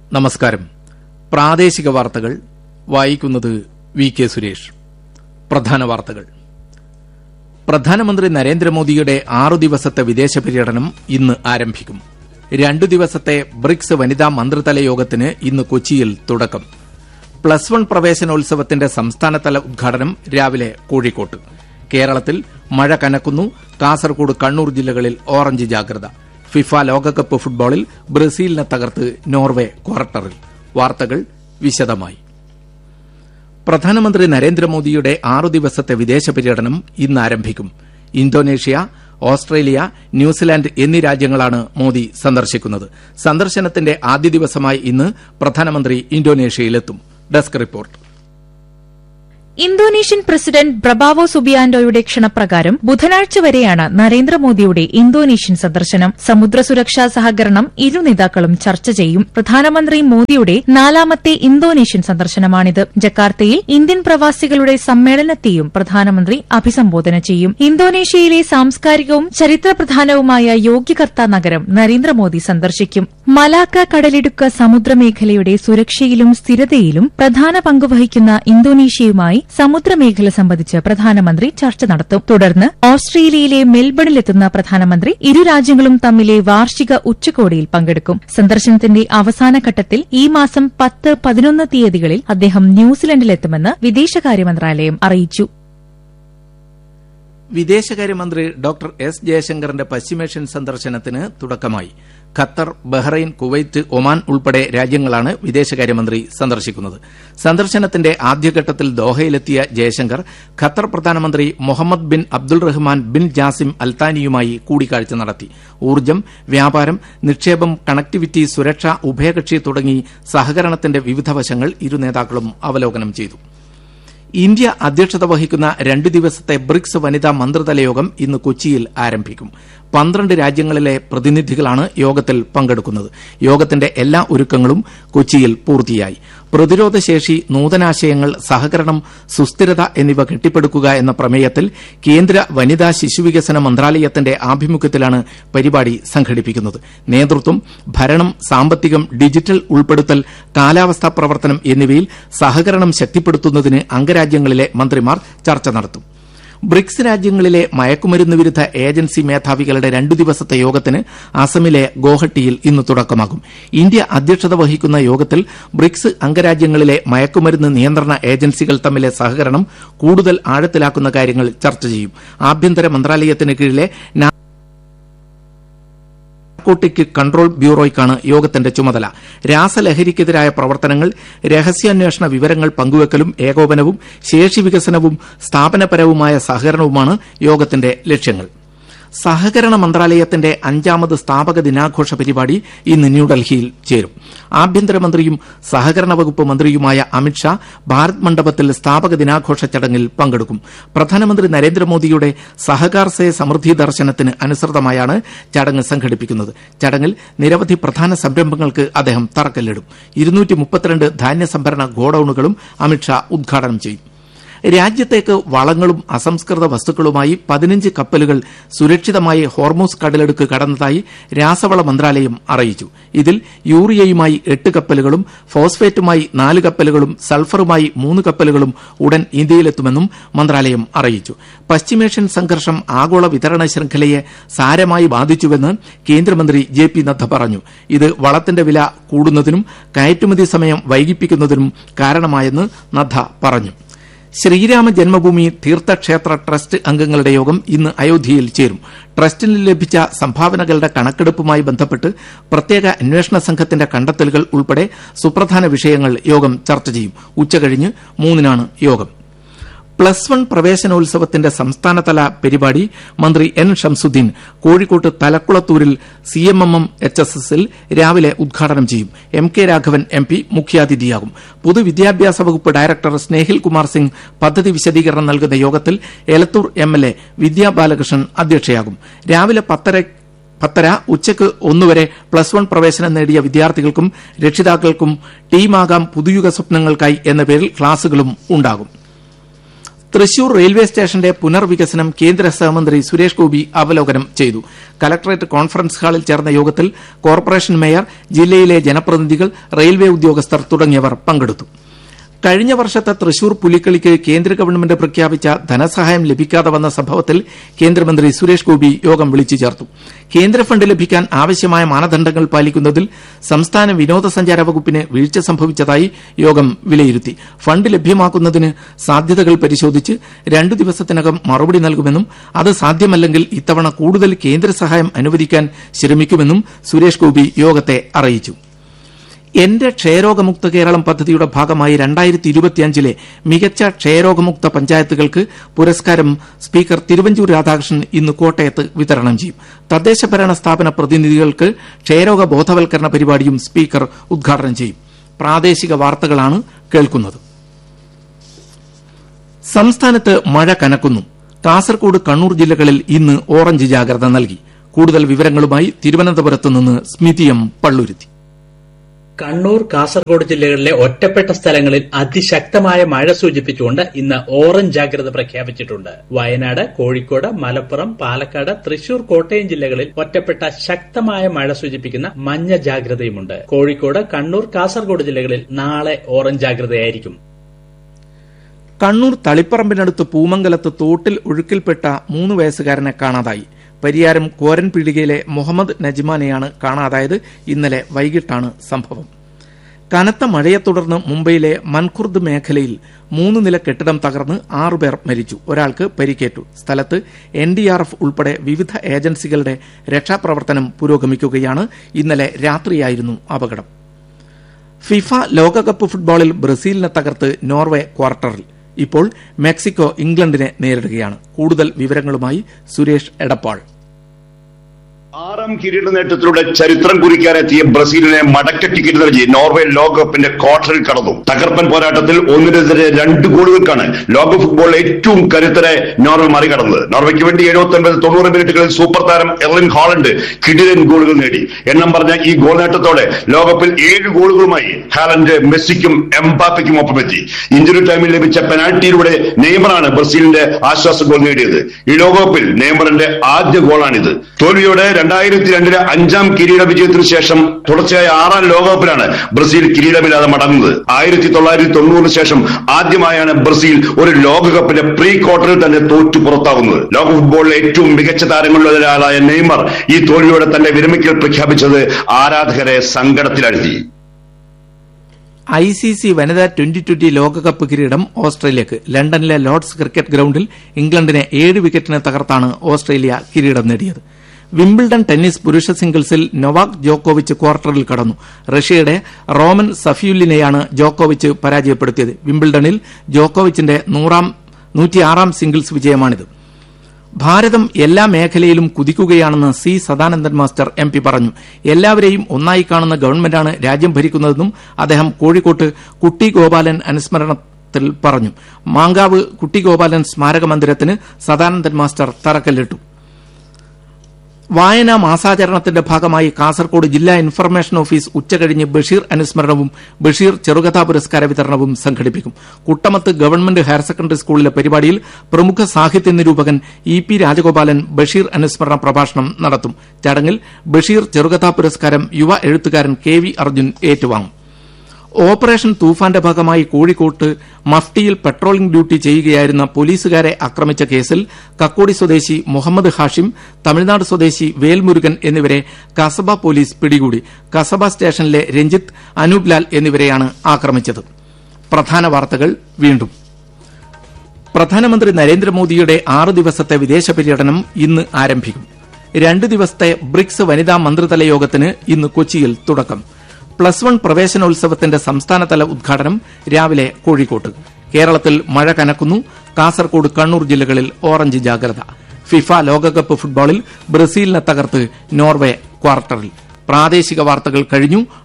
നമസ്കാരം. പ്രാദേശിക വാർത്തകൾ വായിക്കുന്നത് വി കെ സുരേഷ്. പ്രധാന വാർത്തകൾ. പ്രധാനമന്ത്രി നരേന്ദ്രമോദിയുടെ 6 ദിവസത്തെ വിദേശ പര്യടനം ഇന്ന് ആരംഭിക്കും. 2 ദിവസത്തെ ബ്രിക്സ് വനിതാ മന്ത്രിതല യോഗത്തിന് ഇന്ന് കൊച്ചിയിൽ തുടക്കം. +1 പ്രവേശനോത്സവത്തിന്റെ സംസ്ഥാനതല ഉദ്ഘാടനം രാവിലെ കോഴിക്കോട്ട്. കേരളത്തിൽ മഴ കനക്കുന്നു. കാസർകോട്, കണ്ണൂർ ജില്ലകളിൽ ഓറഞ്ച് ജാഗ്രത. ഫിഫ ലോകകപ്പ് ഫുട്ബോളിൽ ബ്രസീലിനെ തകർത്ത് നോർവെ ക്വാർട്ടറിൽ. വാർത്തകൾ വിശദമായി. പ്രധാനമന്ത്രി നരേന്ദ്രമോദിയുടെ 6 ദിവസത്തെ വിദേശ പര്യടനം ഇന്ന് ആരംഭിക്കും. ഇന്തോനേഷ്യ, ഓസ്ട്രേലിയ, ന്യൂസിലാന്റ് എന്നീ രാജ്യങ്ങളാണ് മോദി സന്ദർശിക്കുന്നത്. സന്ദർശനത്തിന്റെ ആദ്യ ദിവസമായി ഇന്ന് പ്രധാനമന്ത്രി ഇന്തോനേഷ്യയിലെത്തും. Desk report. Indonesian president Prabowo സുബിയാന്റോയുടെ ക്ഷണപ്രകാരം ബുധനാഴ്ച വരെയാണ് നരേന്ദ്രമോദിയുടെ ഇന്തോനേഷ്യൻ സന്ദർശനം. സമുദ്ര സുരക്ഷാ സഹകരണം ഇരു നേതാക്കളും ചർച്ച ചെയ്യും. പ്രധാനമന്ത്രി മോദിയുടെ 4ാമത്തെ ഇന്തോനേഷ്യൻ സന്ദർശനമാണിത്. ജക്കാർത്തയിൽ ഇന്ത്യൻ പ്രവാസികളുടെ സമ്മേളനത്തെയും പ്രധാനമന്ത്രി അഭിസംബോധന ചെയ്യും. ഇന്തോനേഷ്യയിലെ സാംസ്കാരികവും ചരിത്രപ്രധാനവുമായ യോഗ്യകർത്ത നഗരം നരേന്ദ്രമോദി സന്ദർശിക്കും. മലാക്ക കടലിടുക്ക് സമുദ്രമേഖലയുടെ സുരക്ഷയിലും സ്ഥിരതയിലും പ്രധാന പങ്കുവഹിക്കുന്ന ഇന്തോനേഷ്യയുമായി സമുദ്രമേഖല സംബന്ധിച്ച് പ്രധാനമന്ത്രി ചർച്ച നടത്തും. തുടർന്ന് ഓസ്ട്രേലിയയിലെ മെൽബണിലെത്തുന്ന പ്രധാനമന്ത്രി ഇരു രാജ്യങ്ങളും തമ്മിലെ വാർഷിക ഉച്ചകോടിയിൽ പങ്കെടുക്കും. സന്ദർശനത്തിന്റെ അവസാന ഘട്ടത്തിൽ ഈ മാസം 10, 11 തീയതികളിൽ അദ്ദേഹം ന്യൂസിലൻഡിലെത്തുമെന്ന് വിദേശകാര്യ മന്ത്രാലയം അറിയിച്ചു. വിദേശകാര്യമന്ത്രി ഡോക്ടർ എസ് ജയശങ്കറിന്റെ പശ്ചിമേഷ്യൻ സന്ദർശനത്തിന് തുടക്കമായി. ഖത്തർ, ബഹ്റൈൻ, കുവൈറ്റ്, ഒമാൻ ഉൾപ്പെടെ രാജ്യങ്ങളാണ് വിദേശകാര്യമന്ത്രി സന്ദർശിക്കുന്നത്. സന്ദർശനത്തിന്റെ ആദ്യഘട്ടത്തിൽ ദോഹയിലെത്തിയ ജയശങ്കർ ഖത്തർ പ്രധാനമന്ത്രി Muhammad bin Abdul Rahman bin Jassim അൽത്താനിയുമായി കൂടിക്കാഴ്ച നടത്തി. ഊർജ്ജം, വ്യാപാരം, നിക്ഷേപം, കണക്ടിവിറ്റി, സുരക്ഷ, ഉഭയകക്ഷി തുടങ്ങി സഹകരണത്തിന്റെ വിവിധ വശങ്ങൾ ഇരു നേതാക്കളും അവലോകനം ചെയ്തു. ഇന്ത്യ അധ്യക്ഷത വഹിക്കുന്ന 2 ദിവസത്തെ ബ്രിക്സ് വനിതാ മന്ത്രിതല യോഗം ഇന്ന് കൊച്ചിയിൽ ആരംഭിക്കും. 12 രാജ്യങ്ങളിലെ പ്രതിനിധികളാണ് യോഗത്തിൽ പങ്കെടുക്കുന്നത്. യോഗത്തിന്റെ എല്ലാ ഒരുക്കങ്ങളും കൊച്ചിയിൽ പൂർത്തിയായി. പ്രതിരോധശേഷി, നൂതനാശയങ്ങൾ, സഹകരണം, സുസ്ഥിരത എന്നിവ കെട്ടിപ്പടുക്കുക എന്ന പ്രമേയത്തിൽ കേന്ദ്ര വനിതാ ശിശുവികസന മന്ത്രാലയത്തിന്റെ ആഭിമുഖ്യത്തിലാണ് പരിപാടി സംഘടിപ്പിക്കുന്നത്. നേതൃത്വം, ഭരണം, സാമ്പത്തികം, ഡിജിറ്റൽ ഉൾപ്പെടുത്തൽ, കാലാവസ്ഥാ പ്രവർത്തനം എന്നിവയിൽ സഹകരണം ശക്തിപ്പെടുത്തുന്നതിന് അംഗരാജ്യങ്ങളിലെ മന്ത്രിമാർ ചർച്ച നടത്തും. ബ്രിക്സ് രാജ്യങ്ങളിലെ മയക്കുമരുന്ന് വിരുദ്ധ ഏജൻസി മേധാവികളുടെ 2 ദിവസത്തെ യോഗത്തിന് അസമിലെ ഗോഹട്ടിയിൽ ഇന്ന് തുടക്കമാകും. ഇന്ത്യ അധ്യക്ഷത വഹിക്കുന്ന യോഗത്തിൽ ബ്രിക്സ് അംഗരാജ്യങ്ങളിലെ മയക്കുമരുന്ന് നിയന്ത്രണ ഏജൻസികൾ തമ്മിലെ സഹകരണം കൂടുതൽ ആഴത്തിലാക്കുന്ന കാര്യങ്ങൾ ചർച്ച ചെയ്യും. ആഭ്യന്തര മന്ത്രാലയത്തിന് കീഴിലെ നാർക്കോട്ടിക് കൺട്രോൾ ബ്യൂറോയ്ക്കാണ് യോഗത്തിന്റെ ചുമതല. രാസലഹരിക്കെതിരായ പ്രവർത്തനങ്ങൾ, രഹസ്യാന്വേഷണ വിവരങ്ങൾ പങ്കുവെക്കലും ഏകോപനവും ശേഷി വികസനവും സ്ഥാപനപരവുമായ സഹകരണവുമാണ് യോഗത്തിന്റെ ലക്ഷ്യങ്ങൾ. സഹകരണ മന്ത്രാലയത്തിന്റെ 5ാമത് സ്ഥാപക ദിനാഘോഷ പരിപാടി ഇന്ന് ന്യൂഡൽഹിയിൽ ചേരും. ആഭ്യന്തരമന്ത്രിയും സഹകരണ വകുപ്പ് മന്ത്രിയുമായ അമിത്ഷാ ഭാരത് മണ്ഡപത്തിൽ സ്ഥാപക ദിനാഘോഷ ചടങ്ങിൽ പങ്കെടുക്കും. പ്രധാനമന്ത്രി നരേന്ദ്രമോദിയുടെ സഹകാർ സേ സമൃദ്ധി ദർശനത്തിന് അനുസൃതമായാണ് ചടങ്ങ് സംഘടിപ്പിക്കുന്നത്. ചടങ്ങിൽ നിരവധി പ്രധാന സംരംഭങ്ങൾക്ക് അദ്ദേഹം തറക്കല്ലിടും. 232 ധാന്യസംഭരണ ഗോഡൌണുകളും അമിത്ഷാ ഉദ്ഘാടനം ചെയ്യും. രാജ്യത്തേക്ക് വളങ്ങളും അസംസ്കൃത വസ്തുക്കളുമായി 15 കപ്പലുകൾ സുരക്ഷിതമായി ഹോർമൂസ് കടലിടുക്ക് കടന്നതായി രാസവള മന്ത്രാലയം അറിയിച്ചു. ഇതിൽ യൂറിയയുമായി 8 കപ്പലുകളും ഫോസ്ഫേറ്റുമായി 4 കപ്പലുകളും സൾഫറുമായി 3 കപ്പലുകളും ഉടൻ ഇന്ത്യയിലെത്തുമെന്നും മന്ത്രാലയം അറിയിച്ചു. പശ്ചിമേഷ്യൻ സംഘർഷം ആഗോള വിതരണ ശൃംഖലയെ സാരമായി ബാധിച്ചുവെന്ന് കേന്ദ്രമന്ത്രി JP നദ്ദ പറഞ്ഞു. ഇത് വളത്തിന്റെ വില കൂടുന്നതിനും കയറ്റുമതി സമയം വൈകിപ്പിക്കുന്നതിനും കാരണമായെന്ന് നദ്ദ പറഞ്ഞു. ശ്രീരാമ ജന്മഭൂമി തീർത്ഥക്ഷേത്ര ട്രസ്റ്റ് അംഗങ്ങളുടെ യോഗം ഇന്ന് അയോധ്യയിൽ ചേരും. ട്രസ്റ്റിന് ലഭിച്ച സംഭാവനകളുടെ കണക്കെടുപ്പുമായി ബന്ധപ്പെട്ട് പ്രത്യേക അന്വേഷണ സംഘത്തിന്റെ കണ്ടെത്തലുകൾ ഉൾപ്പെടെ സുപ്രധാന വിഷയങ്ങൾ യോഗം ചർച്ച ചെയ്യും. ഉച്ചകഴിഞ്ഞ് 3-നാണ് യോഗം. +1 പ്രവേശനോത്സവത്തിന്റെ സംസ്ഥാനതല പരിപാടി മന്ത്രി N. ഷംസുദ്ദീൻ കോഴിക്കോട്ട് തലക്കുളത്തൂരിൽ CMMM HSSൽ രാവിലെ ഉദ്ഘാടനം ചെയ്യും. MK രാഘവൻ MP മുഖ്യാതിഥിയാകും. പൊതുവിദ്യാഭ്യാസ വകുപ്പ് ഡയറക്ടർ സ്നേഹിൽ കുമാർ സിംഗ് പദ്ധതി വിശദീകരണം നൽകുന്ന യോഗത്തിൽ എലത്തൂർ MLA വിദ്യാ ബാലകൃഷ്ണൻ അധ്യക്ഷയാകും. രാവിലെ 10:30 ഉച്ചയ്ക്ക് 1 വരെ +1 പ്രവേശനം നേടിയ വിദ്യാർത്ഥികൾക്കും രക്ഷിതാക്കൾക്കും ടീമാകാം പുതുയുഗ സ്വപ്നങ്ങൾക്കായി എന്ന പേരിൽ ക്ലാസുകളും ഉണ്ടാകും. തൃശൂർ റെയിൽവേ സ്റ്റേഷന്റെ പുനർവികസനം കേന്ദ്ര സഹമന്ത്രി സുരേഷ് ഗോപി അവലോകനം ചെയ്തു. കലക്ടറേറ്റ് കോൺഫറൻസ് ഹാളിൽ ചേർന്ന യോഗത്തിൽ കോർപ്പറേഷൻ മേയർ, ജില്ലയിലെ ജനപ്രതിനിധികൾ, റെയിൽവേ ഉദ്യോഗസ്ഥർ തുടങ്ങിയവർ പങ്കെടുത്തു. കഴിഞ്ഞ വർഷത്തെ തൃശൂർ പുലിക്കളിക്ക് കേന്ദ്ര ഗവൺമെന്റ് പ്രഖ്യാപിച്ച ധനസഹായം ലഭിക്കാതെ വന്ന സംഭവത്തിൽ കേന്ദ്രമന്ത്രി സുരേഷ് ഗോപി യോഗം വിളിച്ചു ചേർത്തു. കേന്ദ്ര ഫണ്ട് ലഭിക്കാൻ ആവശ്യമായ മാനദണ്ഡങ്ങൾ പാലിക്കുന്നതിൽ സംസ്ഥാന വിനോദസഞ്ചാര വകുപ്പിന് വീഴ്ച സംഭവിച്ചതായി യോഗം വിലയിരുത്തി. ഫണ്ട് ലഭ്യമാക്കുന്നതിന് സാധ്യതകൾ പരിശോധിച്ച് 2 ദിവസത്തിനകം മറുപടി നൽകുമെന്നും അത് സാധ്യമല്ലെങ്കിൽ ഇത്തവണ കൂടുതൽ കേന്ദ്ര സഹായം അനുവദിക്കാൻ ശ്രമിക്കുമെന്നും സുരേഷ് ഗോപി യോഗത്തെ അറിയിച്ചു. എന്റെ ക്ഷയരോഗമുക്ത കേരളം പദ്ധതിയുടെ ഭാഗമായി 2025 മികച്ച ക്ഷയരോഗമുക്ത പഞ്ചായത്തുകൾക്ക് പുരസ്കാരം സ്പീക്കർ തിരുവഞ്ചൂർ രാധാകൃഷ്ണൻ ഇന്ന് കോട്ടയത്ത് വിതരണം ചെയ്യും. തദ്ദേശഭരണ സ്ഥാപന പ്രതിനിധികൾക്ക് ക്ഷയരോഗ ബോധവൽക്കരണ പരിപാടിയും സ്പീക്കർ ഉദ്ഘാടനം ചെയ്യും. പ്രാദേശിക വാർത്തകളാണ് കേൾക്കുന്നത്. സംസ്ഥാനത്ത് മഴ കനക്കുന്നു. കാസർകോട്, കണ്ണൂർ ജില്ലകളിൽ ഇന്ന് ഓറഞ്ച് ജാഗ്രത നൽകി. കൂടുതൽ വിവരങ്ങളുമായി തിരുവനന്തപുരത്ത് നിന്ന് സ്മിതി എം പള്ളുരുത്തി. കണ്ണൂർ, കാസർഗോഡ് ജില്ലകളിലെ ഒറ്റപ്പെട്ട സ്ഥലങ്ങളിൽ അതിശക്തമായ മഴ സൂചിപ്പിച്ചുകൊണ്ട് ഇന്ന് ഓറഞ്ച് ജാഗ്രത പ്രഖ്യാപിച്ചിട്ടുണ്ട്. വയനാട്, കോഴിക്കോട്, മലപ്പുറം, പാലക്കാട്, തൃശൂർ, കോട്ടയം ജില്ലകളിൽ ഒറ്റപ്പെട്ട ശക്തമായ മഴ സൂചിപ്പിക്കുന്ന മഞ്ഞ ജാഗ്രതയുമുണ്ട്. കോഴിക്കോട്, കണ്ണൂർ, കാസർഗോഡ് ജില്ലകളിൽ നാളെ ഓറഞ്ച് ജാഗ്രതയായിരിക്കും. കണ്ണൂർ തളിപ്പറമ്പിനടുത്ത് പൂമംഗലത്ത് തോട്ടിൽ ഒഴുക്കിൽപ്പെട്ട 3 വയസ്സുകാരനെ കാണാതായി. പരിയാരം കോരൻപീടികയിലെ മുഹമ്മദ് നജ്മാനെയാണ് കാണാതായത്. ഇന്നലെ വൈകിട്ടാണ് സംഭവം. കനത്ത മഴയെ തുടർന്ന് മുംബൈയിലെ മൻഖുർദ് മേഖലയിൽ 3 നില കെട്ടിടം തകർന്ന് 6 പേർ മരിച്ചു. ഒരാൾക്ക് പരിക്കേറ്റു. സ്ഥലത്ത് NDRF ഉൾപ്പെടെ വിവിധ ഏജൻസികളുടെ രക്ഷാപ്രവർത്തനം പുരോഗമിക്കുകയാണ്. ഇന്നലെ രാത്രിയായിരുന്നു അപകടം. ഫിഫ ലോകകപ്പ് ഫുട്ബോളിൽ ബ്രസീലിനെ തകർത്ത് നോർവേ ക്വാർട്ടറിൽ. ഇപ്പോൾ മെക്സിക്കോ ഇംഗ്ലണ്ടിനെ നേരിടുകയാണ്. കൂടുതൽ വിവരങ്ങളുമായി സുരേഷ് എടപ്പാൾ. 6ാം കിരീട നേട്ടത്തിലൂടെ ചരിത്രം കുറിക്കാനെത്തിയ ബ്രസീലിനെ മടക്ക ടിക്കറ്റ് നൽകി നോർവേ ലോകകപ്പിന്റെ ക്വാർട്ടറിൽ കടന്നു. തകർപ്പൻ പോരാട്ടത്തിൽ 1-നെതിരെ 2 ഗോളുകൾക്കാണ് ലോക ഫുട്ബോളിലെ ഏറ്റവും കരുത്തരെ നോർവേ മറികടന്നത്. നോർവേക്ക് വേണ്ടി 79-90 മിനിറ്റുകളിൽ സൂപ്പർ താരം എർലിംഗ് ഹാലണ്ട് കിടിലൻ ഗോളുകൾ നേടി. എണ്ണം പറഞ്ഞ ഈ ഗോൾ നേട്ടത്തോടെ ലോകകപ്പിൽ 7 ഗോളുകളുമായി ഹാലണ്ട് മെസ്സിക്കും എംബാപ്പയ്ക്കും ഒപ്പമെത്തി. ഇഞ്ചുറി ടൈമിൽ ലഭിച്ച പെനാൽറ്റിയിലൂടെ നെയ്മറാണ് ബ്രസീലിന്റെ ആശ്വാസ ഗോൾ നേടിയത്. ഈ ലോകകപ്പിൽ നെയ്മറിന്റെ ആദ്യ ഗോളാണിത്. തോൽവിയോടെ 2002 5ാം കിരീട വിജയത്തിനു ശേഷം തുടർച്ചയായ 6ാം ലോകകപ്പിലാണ് ബ്രസീൽ കിരീടമില്ലാതെ മടങ്ങുന്നത്. 1990 ശേഷം ആദ്യമായാണ് ബ്രസീൽ ഒരു ലോകകപ്പിന്റെ പ്രീ ക്വാർട്ടറിൽ തന്നെ തോറ്റു പുറത്താകുന്നത്. ലോക ഫുട്ബോളിലെ ഏറ്റവും മികച്ച താരങ്ങളിലൊരാളായ നെയ്മർ ഈ തോൽവിയോടെ തന്റെ വിരമിക്കൽ പ്രഖ്യാപിച്ചത് ആരാധകരെ സങ്കടത്തിലാഴ്ത്തി. ICC വനിതാ 2020 ലോകകപ്പ് കിരീടം ഓസ്ട്രേലിയക്ക്. ലണ്ടനിലെ ലോർഡ്സ് ക്രിക്കറ്റ് ഗ്രൌണ്ടിൽ ഇംഗ്ലണ്ടിനെ 7 വിക്കറ്റിന് തകർത്താണ് ഓസ്ട്രേലിയ കിരീടം നേടിയത്. വിംബിൾഡൺ ടെന്നീസ് പുരുഷ സിംഗിൾസിൽ നൊവാക് ജോക്കോവിച്ച് ക്വാർട്ടറിൽ കടന്നു. റഷ്യയുടെ റോമൻ സഫിയുലിനെയാണ് ജോക്കോവിച്ച് പരാജയപ്പെടുത്തിയത്. വിംബിൾഡണിൽ ജോക്കോവിച്ചിന്റെ 106ാം സിംഗിൾസ് വിജയമാണിത്. ഭാരതം എല്ലാ മേഖലയിലും കുതിക്കുകയാണെന്ന് C. സദാനന്ദൻ മാസ്റ്റർ MP പറഞ്ഞു. എല്ലാവരെയും ഒന്നായി കാണുന്ന ഗവൺമെന്റാണ് രാജ്യം ഭരിക്കുന്നതെന്നും അദ്ദേഹം കോഴിക്കോട്ട് കുട്ടി ഗോപാലൻ അനുസ്മരണത്തിൽ പറഞ്ഞു. മാങ്കാവ് കുട്ടി ഗോപാലൻ സ്മാരക മന്ദിരത്തിന് സദാനന്ദൻ മാസ്റ്റർ തറക്കല്ലിട്ടു. വായനാ മാസാചരണത്തിന്റെ ഭാഗമായി കാസർകോട് ജില്ലാ ഇൻഫർമേഷൻ ഓഫീസ് ഉച്ചകഴിഞ്ഞ് ബഷീർ അനുസ്മരണവും ബഷീർ ചെറുകഥാ പുരസ്കാര വിതരണവും സംഘടിപ്പിക്കും. കുട്ടമത്ത് ഗവൺമെന്റ് ഹയർ സെക്കൻഡറി സ്കൂളിലെ പരിപാടിയിൽ പ്രമുഖ സാഹിത്യ നിരൂപകൻ EP രാജഗോപാലൻ ബഷീർ അനുസ്മരണ പ്രഭാഷണം നടത്തും. ചടങ്ങിൽ ബഷീർ ചെറുകഥാ പുരസ്കാരം യുവ എഴുത്തുകാരൻ KV അർജുൻ ഏറ്റുവാങ്ങും. ഓപ്പറേഷൻ തൂഫാന്റെ ഭാഗമായി കോഴിക്കോട്ട് മഫ്റ്റിയിൽ പെട്രോളിംഗ് ഡ്യൂട്ടി ചെയ്യുകയായിരുന്ന പോലീസുകാരെ ആക്രമിച്ച കേസിൽ കക്കോടി സ്വദേശി മുഹമ്മദ് ഹാഷിം, തമിഴ്നാട് സ്വദേശി വേൽമുരുകൻ എന്നിവരെ കസബ പോലീസ് പിടികൂടി. കസബ സ്റ്റേഷനിലെ രഞ്ജിത്ത്, അനൂപ് ലാൽ എന്നിവരെയാണ് ആക്രമിച്ചത്. പ്രധാന വാർത്തകൾ വീണ്ടും. പ്രധാനമന്ത്രി നരേന്ദ്രമോദിയുടെ 6 ദിവസത്തെ വിദേശ പര്യടനം ഇന്ന് ആരംഭിക്കും. 2 ദിവസത്തെ ബ്രിക്സ് വനിതാ മന്ത്രിതല യോഗത്തിന് ഇന്ന് കൊച്ചിയിൽ തുടക്കം. +1 പ്രവേശനോത്സവത്തിന്റെ സംസ്ഥാനതല ഉദ്ഘാടനം രാവിലെ കോഴിക്കോട്ട്. കേരളത്തിൽ മഴ കനക്കുന്നു. കാസർകോട്, കണ്ണൂർ ജില്ലകളിൽ ഓറഞ്ച് ജാഗ്രത. ഫിഫ ലോകകപ്പ് ഫുട്ബോളിൽ ബ്രസീലിനെ തകർത്ത് നോർവേ ക്വാർട്ടറിൽ. പ്രാദേശിക വാർത്തകൾ കഴിഞ്ഞു.